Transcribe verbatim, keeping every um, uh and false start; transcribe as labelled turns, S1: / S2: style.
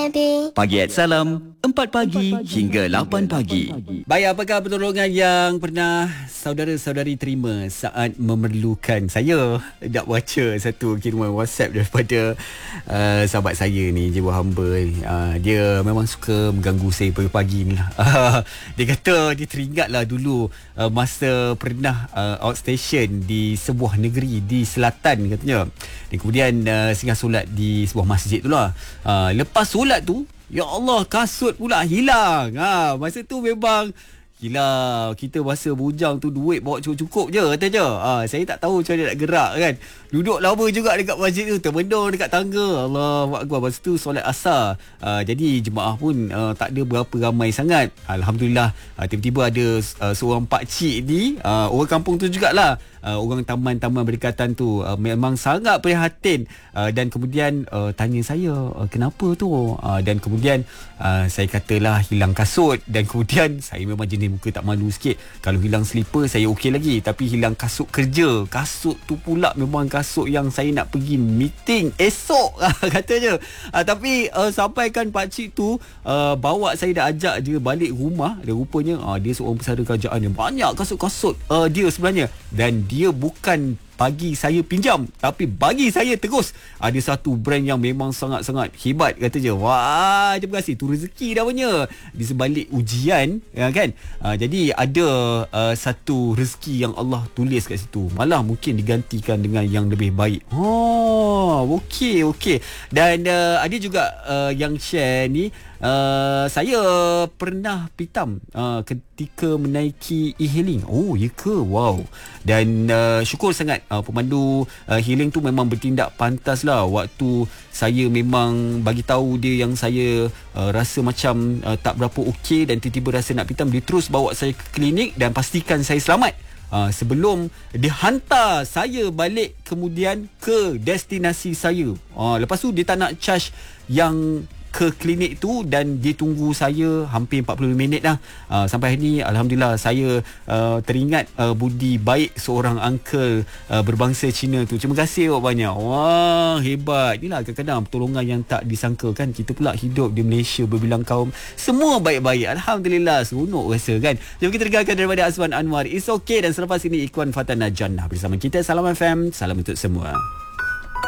S1: baby.
S2: Pagi at Salam, empat pagi hingga lapan pagi. Baik, apakah pertolongan yang pernah saudara-saudari terima saat memerlukan? Saya nak baca satu kiriman WhatsApp daripada uh, sahabat saya ni, jiwa hamba. Uh, dia memang suka mengganggu saya pagi-pagi ni lah. Uh, dia kata dia teringatlah dulu uh, masa pernah uh, outstation di sebuah negeri di selatan katanya. Dan kemudian uh, singgah solat di sebuah masjid tu lah. Uh, lepas solat tu, ya Allah, kasut pula hilang. Ha, masa tu memang gila, kita masa bujang tu duit bawa cukup-cukup je katanya. Ha, saya tak tahu macam mana nak gerak kan. Duduk lama juga dekat masjid tu, termendung dekat tangga. Allahu Akbar. Masa tu solat asar. Ha, jadi jemaah pun uh, tak ada berapa ramai sangat. Alhamdulillah, uh, tiba-tiba ada uh, seorang pakcik ni, uh, orang kampung tu jugalah. Uh, orang taman-taman berdekatan tu uh, memang sangat prihatin uh, dan kemudian uh, tanya saya uh, kenapa tu, uh, dan kemudian uh, saya katalah hilang kasut. Dan kemudian saya memang jenis muka tak malu sikit. Kalau hilang slipper saya okey lagi, tapi hilang kasut kerja, kasut tu pula memang kasut yang saya nak pergi meeting esok katanya. uh, tapi uh, sampaikan pakcik tu uh, bawa saya dah ajak dia balik rumah. Dan rupanya uh, dia seorang pesara kerajaan yang banyak kasut-kasut uh, dia sebenarnya. Dan dia bukan bagi saya pinjam, tapi bagi saya terus. Ada satu brand yang memang sangat-sangat hebat katanya. Wah, terima kasih. Tu rezeki dah punya di sebalik ujian, ya kan. Uh, jadi ada uh, satu rezeki yang Allah tulis kat situ, malah mungkin digantikan dengan yang lebih baik. Oh, okey okey. Dan uh, ada juga uh, yang share ni, uh, saya pernah pitam uh, ketika menaiki e-hailing. Oh, ya ke? Wow. Dan uh, syukur sangat uh, pemandu uh, hailing tu memang bertindak pantas lah. Waktu saya memang bagi tahu dia yang saya uh, rasa macam uh, tak berapa okey dan tiba-tiba rasa nak pitam, dia terus bawa saya ke klinik dan pastikan saya selamat. Uh, sebelum dia hantar saya balik kemudian ke destinasi saya. Uh, lepas tu dia tak nak charge yang ke klinik tu, dan dia tunggu saya hampir empat puluh minit dah. Uh, sampai hari ni alhamdulillah saya uh, teringat uh, budi baik seorang uncle uh, berbangsa Cina tu. Terima kasih awak banyak. Wah, hebat. Inilah kadang-kadang pertolongan yang tak disangkakan. Kita pula hidup di Malaysia berbilang kaum, semua baik-baik. Alhamdulillah, seronok rasa kan. Jom kita dengarkan daripada Azwan Anwar, It's Okay. Dan selepas ini Ikhwan Fatana Jannah bersama kita. Salam F M, salam untuk semua.